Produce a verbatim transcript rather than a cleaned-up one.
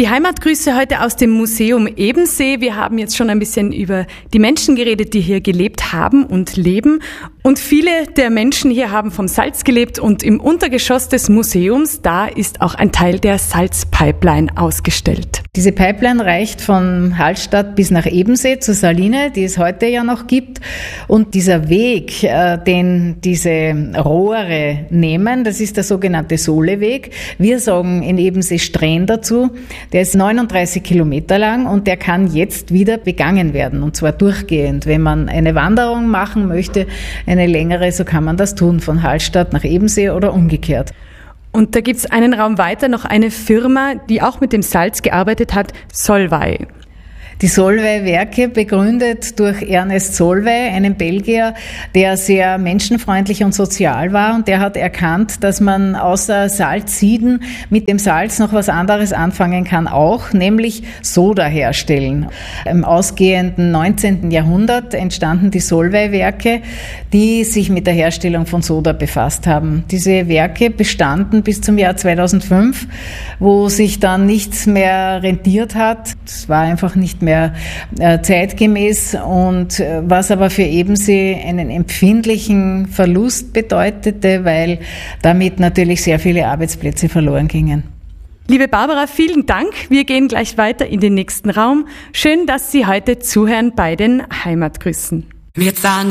Die Heimatgrüße heute aus dem Museum Ebensee. Wir haben jetzt schon ein bisschen über die Menschen geredet, die hier gelebt haben und leben. Und viele der Menschen hier haben vom Salz gelebt und im Untergeschoss des Museums, da ist auch ein Teil der Salzpipeline ausgestellt. Diese Pipeline reicht von Hallstatt bis nach Ebensee zur Saline, die es heute ja noch gibt. Und dieser Weg, äh, den diese Rohre nehmen, das ist der sogenannte Soleweg. Wir sagen in Ebensee Strähn dazu. Der ist neununddreißig Kilometer lang und der kann jetzt wieder begangen werden, und zwar durchgehend. Wenn man eine Wanderung machen möchte, eine längere, so kann man das tun, von Hallstatt nach Ebensee oder umgekehrt. Und da gibt's einen Raum weiter noch eine Firma, die auch mit dem Salz gearbeitet hat, Solvay. Die Solvay-Werke, begründet durch Ernest Solvay, einen Belgier, der sehr menschenfreundlich und sozial war, und der hat erkannt, dass man außer Salzsieden mit dem Salz noch was anderes anfangen kann auch, nämlich Soda herstellen. Im ausgehenden neunzehnten Jahrhundert entstanden die Solvay-Werke, die sich mit der Herstellung von Soda befasst haben. Diese Werke bestanden bis zum Jahr zweitausendfünf, wo sich dann nichts mehr rentiert hat. Es war einfach nicht mehr zeitgemäß, und was aber für Ebensee einen empfindlichen Verlust bedeutete, weil damit natürlich sehr viele Arbeitsplätze verloren gingen. Liebe Barbara, vielen Dank. Wir gehen gleich weiter in den nächsten Raum. Schön, dass Sie heute zuhören bei den Heimatgrüßen. Wir zahlen